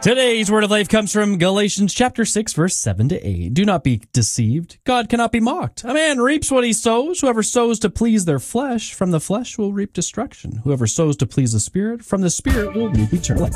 Today's word of life comes from Galatians chapter 6, verse 7 to 8. Do not be deceived. God cannot be mocked. A man reaps what he sows. Whoever sows to please their flesh, from the flesh will reap destruction. Whoever sows to please the Spirit, from the Spirit will reap eternal life.